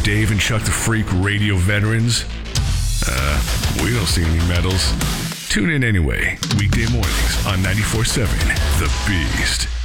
Dave and Chuck the Freak radio veterans? We don't see any medals. Tune in anyway, weekday mornings on 94.7 The Beast.